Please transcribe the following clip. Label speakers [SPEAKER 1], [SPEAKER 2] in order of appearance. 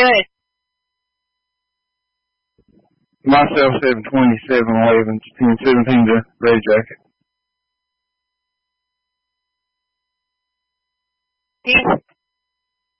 [SPEAKER 1] good.
[SPEAKER 2] Myself 727 waving 1017 to Red Jacket.
[SPEAKER 1] Peace.